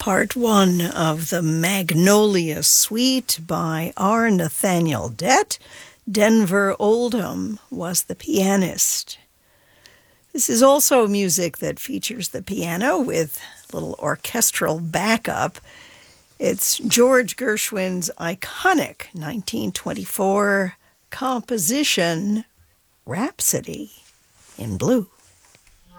Part one of the Magnolia Suite by R. Nathaniel Dett. Denver Oldham was the pianist. This is also music that features the piano with little orchestral backup. It's George Gershwin's iconic 1924 composition, Rhapsody in Blue.